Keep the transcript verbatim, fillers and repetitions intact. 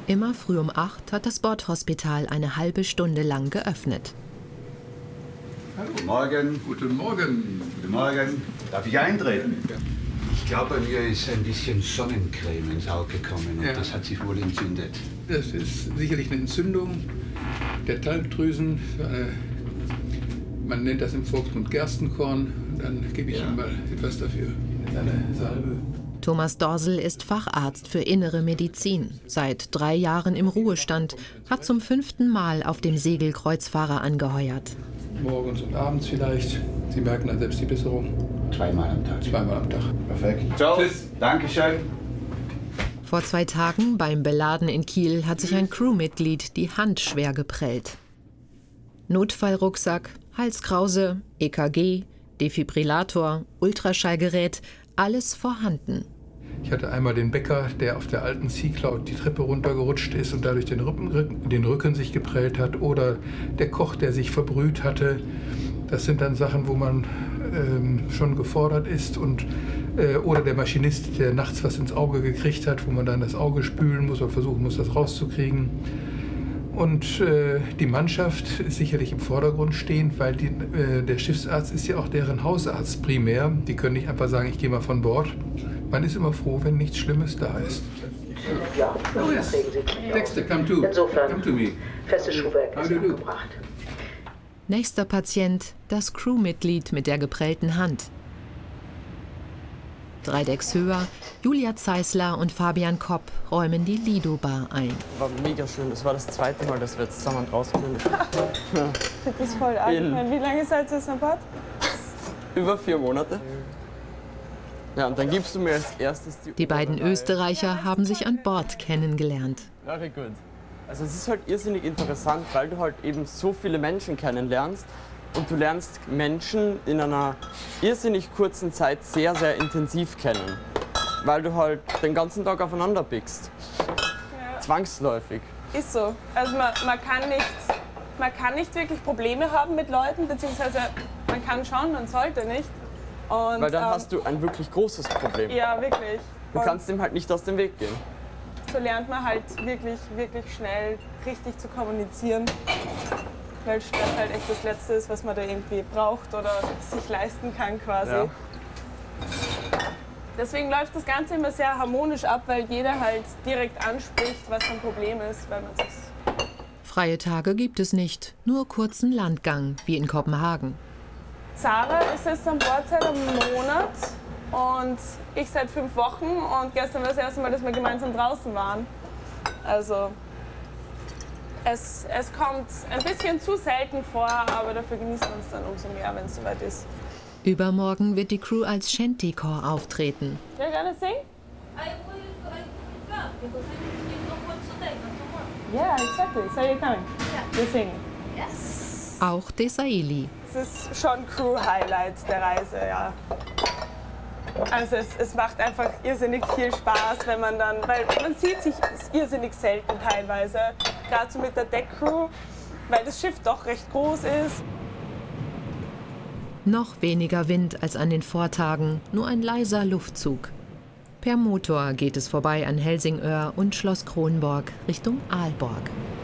Immer früh um acht hat das Bordhospital eine halbe Stunde lang geöffnet. Hallo. Guten Morgen. Guten Morgen. Guten Morgen. Darf ich eintreten? Ich glaube, mir ist ein bisschen Sonnencreme ins Auge gekommen und ja. Das hat sich wohl entzündet. Das ist sicherlich eine Entzündung der Talgdrüsen. Man nennt das im Volksmund Gerstenkorn. Dann gebe ich ja. Ihm mal etwas dafür. Eine Salbe. Thomas Dorsel ist Facharzt für Innere Medizin, seit drei Jahren im Ruhestand, hat zum fünften Mal auf dem Segel Kreuzfahrer angeheuert. Morgens und abends vielleicht. Sie merken dann selbst die Besserung. Zweimal am Tag. Zweimal am Tag. Perfekt. Ciao. Tschüss. Dankeschön. Vor zwei Tagen beim Beladen in Kiel hat sich ein Crewmitglied die Hand schwer geprellt. Notfallrucksack, Halskrause, E K G, Defibrillator, Ultraschallgerät, alles vorhanden. Ich hatte einmal den Bäcker, der auf der alten Sea Cloud die Treppe runtergerutscht ist und dadurch den Rücken, den Rücken sich geprellt hat. Oder der Koch, der sich verbrüht hatte. Das sind dann Sachen, wo man ähm, schon gefordert ist. Und, äh, oder der Maschinist, der nachts was ins Auge gekriegt hat, wo man dann das Auge spülen muss oder versuchen muss, das rauszukriegen. Und äh, die Mannschaft ist sicherlich im Vordergrund stehend, weil die, äh, der Schiffsarzt ist ja auch deren Hausarzt primär. Die können nicht einfach sagen, ich gehe mal von Bord. Man ist immer froh, wenn nichts Schlimmes da ist. Ja, oh, yes. Dexter, come to. Insofern, come to me. festes Schuhwerk ist angebracht. Nächster Patient, das Crewmitglied mit der geprellten Hand. Drei Decks höher, Julia Zeisler und Fabian Kopp räumen die Lido-Bar ein. War mega schön. Das war das zweite Mal, dass wir jetzt zusammen draußen sind. Ja. Das ist voll arg. Wie lange seid ihr jetzt am Bord? Über vier Monate. Ja, und dann gibst du mir als erstes die... Die beiden Österreicher haben sich an Bord kennengelernt. Very good. Also es ist halt irrsinnig interessant, weil du halt eben so viele Menschen kennenlernst. Und du lernst Menschen in einer irrsinnig kurzen Zeit sehr, sehr intensiv kennen. Weil du halt den ganzen Tag aufeinander biegst. Ja. Zwangsläufig. Ist so. Also man, man, kann nicht, man kann nicht wirklich Probleme haben mit Leuten, beziehungsweise man kann schon, man sollte nicht. Und, weil dann ähm, hast du ein wirklich großes Problem. Ja, wirklich. Du Und kannst dem halt nicht aus dem Weg gehen. So lernt man halt wirklich, wirklich schnell richtig zu kommunizieren. Weil Stress halt echt das Letzte ist, was man da irgendwie braucht oder sich leisten kann quasi. Ja. Deswegen läuft das Ganze immer sehr harmonisch ab, weil jeder halt direkt anspricht, was ein Problem ist, weil man sich's. Freie Tage gibt es nicht, nur kurzen Landgang, wie in Kopenhagen. Sarah ist jetzt an Bord seit einem Monat und ich seit fünf Wochen und gestern war das erste Mal, dass wir gemeinsam draußen waren. Also Es, es kommt ein bisschen zu selten vor, aber dafür genießt man es dann umso mehr, wenn es soweit ist. Übermorgen wird die Crew als Shanty-Chor auftreten. You're gonna sing? I will, I will come because I didn't know what to take tomorrow. Yeah, exactly. So you're coming? Yeah. You're singing? Yes. Auch Desailly. Es ist schon Crew-Highlight der Reise, ja. Also es, es macht einfach irrsinnig viel Spaß, wenn man dann, weil man sieht sich irrsinnig selten teilweise, gerade so mit der Deckcrew, weil das Schiff doch recht groß ist. Noch weniger Wind als an den Vortagen, nur ein leiser Luftzug. Per Motor geht es vorbei an Helsingør und Schloss Kronborg Richtung Aalborg.